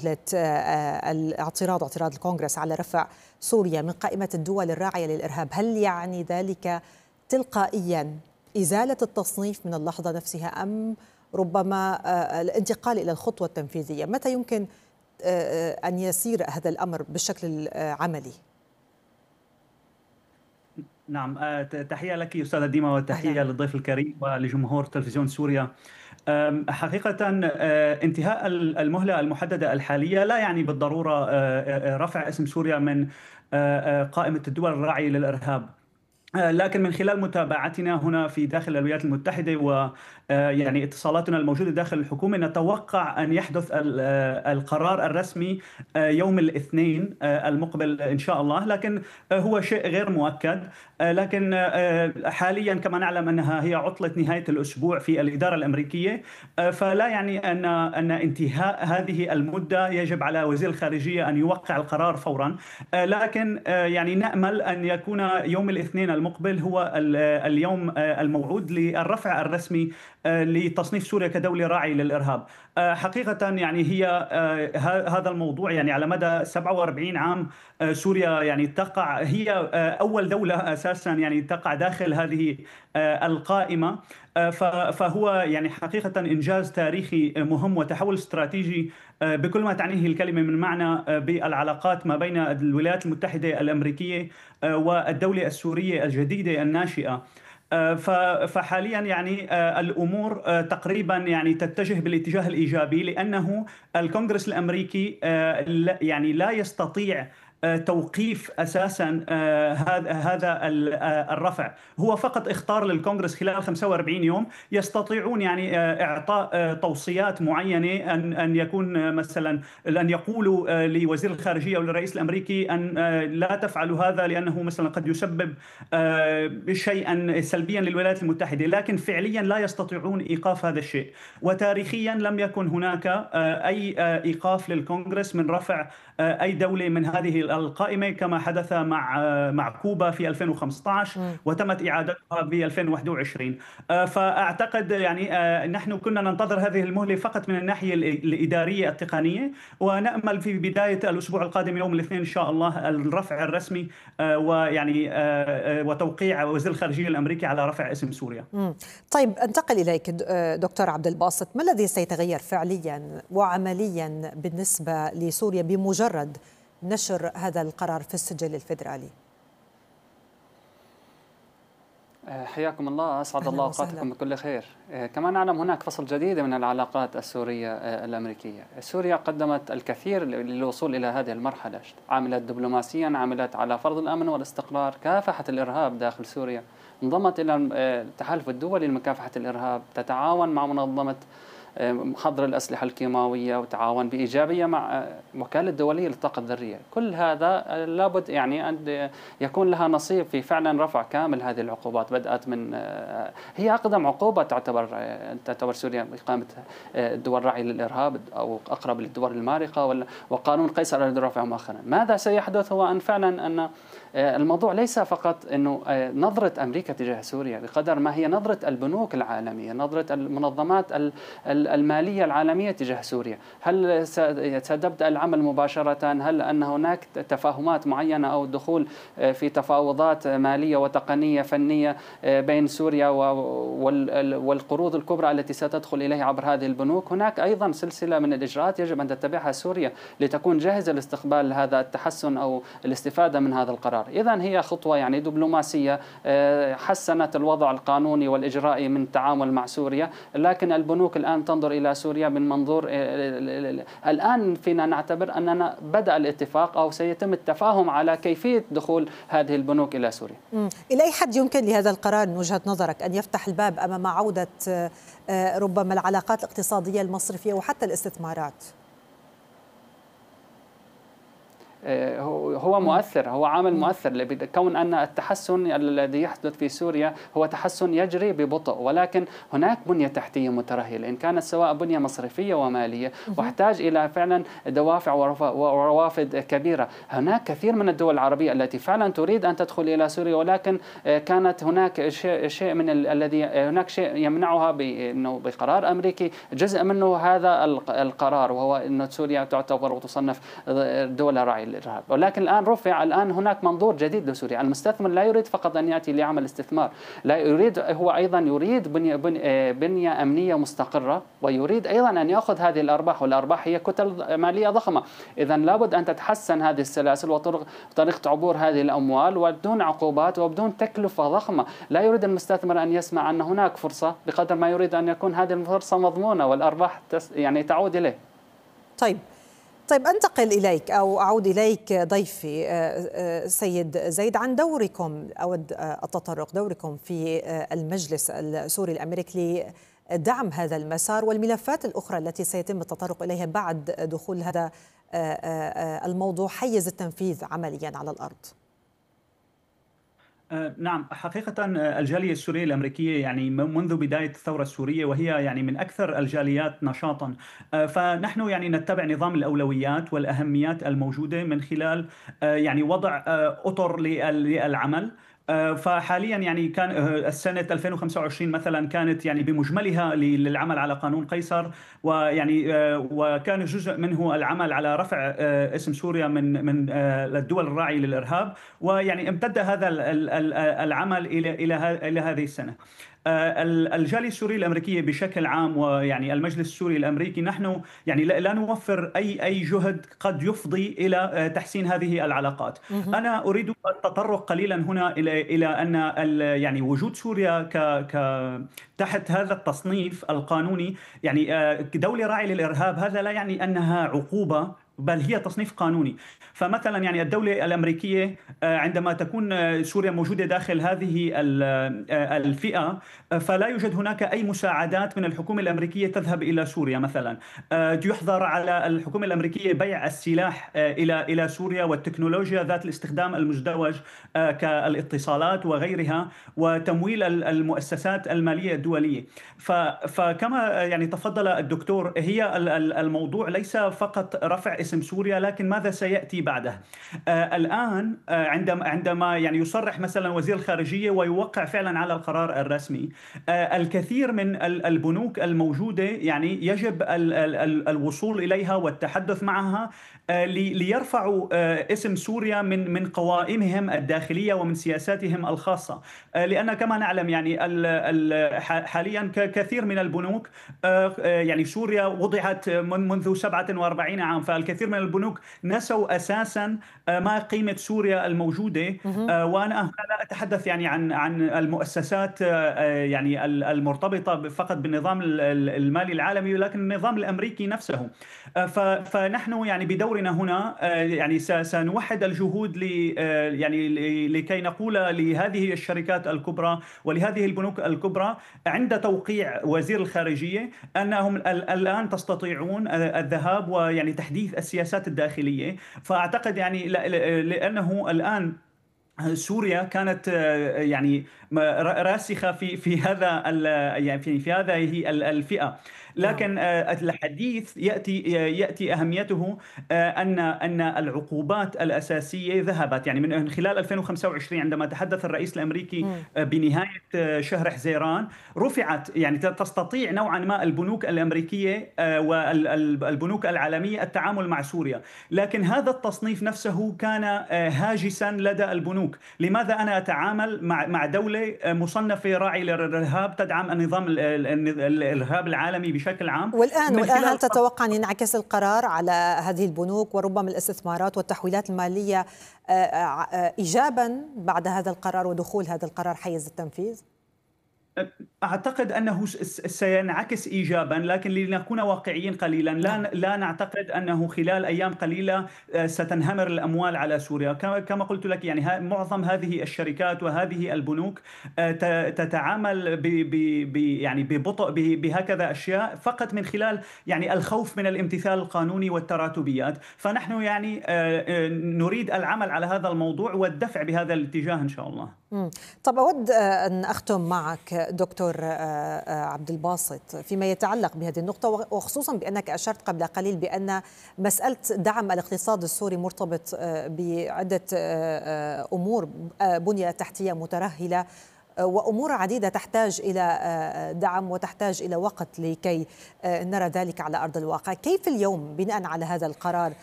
مهلة اعتراض الكونغرس على رفع سوريا من قائمة الدول الراعية للإرهاب، هل يعني ذلك تلقائيا إزالة التصنيف من اللحظة نفسها أم ربما الانتقال إلى الخطوة التنفيذية؟ متى يمكن أن يسير هذا الأمر بالشكل العملي؟ نعم، تحية لك أستاذة ديما وتحية للضيف الكريم ولجمهور تلفزيون سوريا. حقيقة انتهاء المهلة المحددة الحالية لا يعني بالضرورة رفع اسم سوريا من قائمة الدول الراعية للإرهاب، لكن من خلال متابعتنا هنا في داخل الولايات المتحدة ويعني اتصالاتنا الموجودة داخل الحكومة نتوقع أن يحدث القرار الرسمي يوم الاثنين المقبل إن شاء الله، لكن هو شيء غير مؤكد. لكن حاليا كما نعلم أنها هي عطلة نهاية الأسبوع في الإدارة الأمريكية، فلا يعني أن انتهاء هذه المدة يجب على وزير الخارجية أن يوقع القرار فورا، لكن يعني نأمل أن يكون يوم الاثنين المقبل هو اليوم الموعود للرفع الرسمي لتصنيف سوريا كدولة راعي للإرهاب. حقيقة يعني هي هذا الموضوع يعني على مدى 47 عام سوريا يعني تقع، هي أول دولة أساسا يعني تقع داخل هذه القائمة، فهو يعني حقيقة إنجاز تاريخي مهم وتحول استراتيجي بكل ما تعنيه الكلمة من معنى بالعلاقات ما بين الولايات المتحدة الأمريكية والدولة السورية الجديدة الناشئة. فحاليا يعني الأمور تقريبا يعني تتجه بالاتجاه الإيجابي، لأنه الكونغرس الأمريكي يعني لا يستطيع توقيف أساسا هذا الرفع. هو فقط اختار للكونغرس خلال 45 يوم يستطيعون يعني إعطاء توصيات معينة، أن يكون مثلا أن يقولوا لوزير الخارجية وللرئيس الأمريكي أن لا تفعلوا هذا لأنه مثلا قد يسبب شيئا سلبيا للولايات المتحدة، لكن فعليا لا يستطيعون إيقاف هذا الشيء. وتاريخيا لم يكن هناك أي إيقاف للكونغرس من رفع أي دولة من هذه القائمة، كما حدث مع كوبا في 2015 وتمت إعادتها ب 2021. فأعتقد يعني نحن كنا ننتظر هذه المهلة فقط من الناحية الإدارية التقنية، ونأمل في بداية الأسبوع القادم يوم الاثنين إن شاء الله الرفع الرسمي ويعني وتوقيع وزير الخارجية الأمريكي على رفع اسم سوريا. طيب أنتقل إليك دكتور عبد الباسط، ما الذي سيتغير فعليا وعمليا بالنسبة لسوريا بمجرد نشر هذا القرار في السجل الفيدرالي؟ حياكم الله، أسعد الله أوقاتكم بكل خير. كما نعلم هناك فصل جديد من العلاقات السورية الأمريكية. سوريا قدمت الكثير للوصول إلى هذه المرحلة، عملت دبلوماسيا، عملت على فرض الأمن والاستقرار، كافحت الإرهاب داخل سوريا، انضمت إلى التحالف الدولي لمكافحة الإرهاب، تتعاون مع منظمة حظر الأسلحة الكيماوية، وتعاون بإيجابية مع وكالة دولية للطاقة الذرية. كل هذا لابد يعني أن يكون لها نصيب في فعلا رفع كامل هذه العقوبات. بدأت من هي أقدم عقوبة تعتبر سوريا إقامة الدول راعية للإرهاب أو أقرب للدول المارقة، وقانون قيصر الذي رفعه مؤخرا. ماذا سيحدث هو أن فعلا أن الموضوع ليس فقط أنه نظرة أمريكا تجاه سوريا، بقدر ما هي نظرة البنوك العالمية، نظرة المنظمات المالية العالمية تجاه سوريا. هل ستبدأ العمل مباشرة؟ هل أن هناك تفاهمات معينة أو دخول في تفاوضات مالية وتقنية فنية بين سوريا والقروض الكبرى التي ستدخل إليها عبر هذه البنوك؟ هناك أيضا سلسلة من الإجراءات يجب أن تتبعها سوريا لتكون جاهزة لاستقبال هذا التحسن أو الاستفادة من هذا القرار. إذن هي خطوة يعني دبلوماسية حسنت الوضع القانوني والإجرائي من التعامل مع سوريا، لكن البنوك الآن تنظر إلى سوريا من منظور الآن فينا نعتبر أننا بدأ الاتفاق أو سيتم التفاهم على كيفية دخول هذه البنوك إلى سوريا. إلى أي حد يمكن لهذا القرار من وجهة نظرك أن يفتح الباب أمام عودة ربما العلاقات الاقتصادية المصرفية وحتى الاستثمارات؟ هو مؤثر، هو عامل مؤثر، كون أن التحسن الذي يحدث في سوريا هو تحسن يجري ببطء، ولكن هناك بنية تحتية مترهلة، إن كانت سواء بنية مصرفية ومالية، واحتاج إلى فعلا دوافع وروافد كبيرة. هناك كثير من الدول العربية التي فعلا تريد أن تدخل إلى سوريا، ولكن كانت هناك شيء من الذي هناك شيء يمنعها بأنه بقرار أمريكي، جزء منه هذا القرار، وهو أن سوريا تعتبر وتصنف دولة راعية للإرهاب. ولكن الآن رفع، الآن هناك منظور جديد لسوريا. المستثمر لا يريد فقط أن يأتي ليعمل استثمار، لا يريد، هو أيضا يريد بنية أمنية مستقرة، ويريد أيضا أن يأخذ هذه الأرباح، والأرباح هي كتل مالية ضخمة. إذا لابد أن تتحسن هذه السلاسل وطريقة عبور هذه الأموال وبدون عقوبات وبدون تكلفة ضخمة. لا يريد المستثمر أن يسمع أن هناك فرصة بقدر ما يريد أن يكون هذه الفرصة مضمونة والأرباح يعني تعود إليه. طيب أنتقل إليك أو أعود إليك ضيفي سيد زيد عن دوركم، أود التطرق دوركم في المجلس السوري الأمريكي لدعم هذا المسار والملفات الأخرى التي سيتم التطرق إليها بعد دخول هذا الموضوع حيز التنفيذ عمليا على الأرض. نعم، حقيقة الجالية السورية الأمريكية يعني منذ بداية الثورة السورية وهي يعني من أكثر الجاليات نشاطا، فنحن يعني نتبع نظام الأولويات والأهميات الموجودة من خلال يعني وضع أطر للعمل. فحاليا يعني كان السنة 2025 مثلا كانت يعني بمجملها للعمل على قانون قيصر، ويعني وكان جزء منه العمل على رفع اسم سوريا من الدول الراعية للإرهاب، ويعني امتد هذا العمل إلى هذه السنة. الجالية السورية الأمريكية بشكل عام ويعني المجلس السوري الأمريكي نحن يعني لا نوفر أي جهد قد يفضي إلى تحسين هذه العلاقات. أنا أريد التطرق قليلا هنا إلى أن يعني وجود سوريا تحت هذا التصنيف القانوني يعني دولة راعية للإرهاب، هذا لا يعني أنها عقوبة، بل هي تصنيف قانوني. فمثلا يعني الدولة الأمريكية عندما تكون سوريا موجودة داخل هذه الفئة فلا يوجد هناك أي مساعدات من الحكومة الأمريكية تذهب إلى سوريا. مثلا يحظر على الحكومة الأمريكية بيع السلاح إلى سوريا والتكنولوجيا ذات الاستخدام المزدوج كالاتصالات وغيرها، وتمويل المؤسسات المالية الدولية. فكما يعني تفضل الدكتور، هي الموضوع ليس فقط رفع اسم سوريا، لكن ماذا سيأتي بعده. الآن عندما يعني يصرح مثلا وزير الخارجية ويوقع فعلا على القرار الرسمي، الكثير من البنوك الموجودة يعني يجب الوصول إليها والتحدث معها ليرفعوا اسم سوريا من قوائمهم الداخلية ومن سياساتهم الخاصة. لأن كما نعلم يعني حاليا كثير من البنوك يعني سوريا وضعت منذ 47 عام، فالكثير من البنوك نسوا أساسا ما قيمة سوريا الموجودة. وأنا لا أتحدث يعني عن المؤسسات يعني المرتبطة فقط بالنظام المالي العالمي، ولكن النظام الأمريكي نفسه. فنحن يعني بدورنا هنا يعني سنوحد الجهود يعني لكي نقول لهذه الشركات الكبرى ولهذه البنوك الكبرى عند توقيع وزير الخارجية أنهم الآن تستطيعون الذهاب ويعني تحديث السياسات الداخلية. فأعتقد يعني لأنه الآن سوريا كانت يعني راسخة في هذا يعني في هذه الفئة، لكن الحديث يأتي أهميته أن العقوبات الأساسية ذهبت يعني من خلال 2025 عندما تحدث الرئيس الأمريكي بنهاية شهر حزيران، رفعت يعني تستطيع نوعا ما البنوك الأمريكية والبنوك العالمية التعامل مع سوريا، لكن هذا التصنيف نفسه كان هاجسا لدى البنوك. لماذا أنا أتعامل مع دولة مصنفة راعي للإرهاب تدعم النظام الإرهاب العالمي بشكل عام؟ والآن هل تتوقع أن ينعكس القرار على هذه البنوك وربما الاستثمارات والتحويلات المالية إيجابا بعد هذا القرار ودخول هذا القرار حيز التنفيذ؟ أعتقد أنه سينعكس إيجابا، لكن لنكون واقعيين قليلا، لا نعتقد أنه خلال أيام قليلة ستنهمر الأموال على سوريا. كما قلت لك يعني معظم هذه الشركات وهذه البنوك تتعامل يعني ببطء بهكذا أشياء فقط من خلال يعني الخوف من الامتثال القانوني والتراتبيات. فنحن يعني نريد العمل على هذا الموضوع والدفع بهذا الاتجاه إن شاء الله. طب أود أن أختم معك دكتور عبد الباسط فيما يتعلق بهذه النقطة، وخصوصا بأنك أشرت قبل قليل بأن مسألة دعم الاقتصاد السوري مرتبط بعدة أمور، بنية تحتية مترهلة وأمور عديدة تحتاج إلى دعم وتحتاج إلى وقت لكي نرى ذلك على أرض الواقع. كيف اليوم بناء على هذا القرار